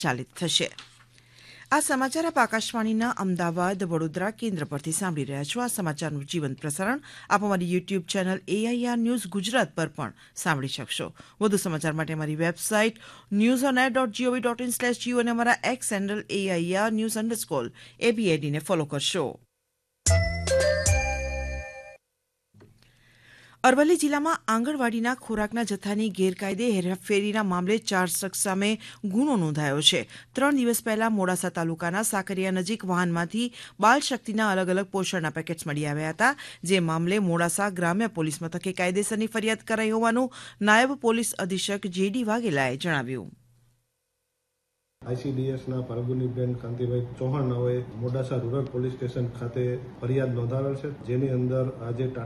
ચાલિત થશે। આ સમાચાર આપ આકાશવાણીના અમદાવાદ વડોદરા કેન્દ્ર પરથી સાંભળી રહ્યા છો। આ સમાચારનું જીવંત પ્રસારણ આપ અમારી YouTube channel AIR news Gujarat પર પણ સાંભળી શકશો। વધુ સમાચાર માટે અમારી વેબસાઇટ newsonair.gov.in/geo અને અમારા એક્સ હેન્ડલ AIR_news_ABAD ને ફોલો કરશો। અરવલ્લી જિલ્લામાં આંગણવાડીના ખોરાકના જથ્થાની ગેરકાયદે હેરાફેરીના મામલે 4 શખ્સ સામે ગુનો નોંધાયો છે। 3 દિવસ પહેલા મોડાસા તાલુકાના સાકરિયા નજીક વાહનમાંથી બાલશક્તિના અલગ અલગ પોષણના પેકેટ્સ મળી આવ્યા હતા, જે મામલે મોડાસા ગ્રામ્ય પોલીસ મથકે કાયદેસરની ફરિયાદ કરાઈ હોવાનું નાયબ પોલીસ અધિક્ષક JD વાઘેલાએ જણાવ્યું। ICDSના પરગુનીબેન Kantibhai Chauhan નાઓએ Modasa rural police station ખાતે ફરિયાદ નોંધાવેલ છે, જેની અંદર આજે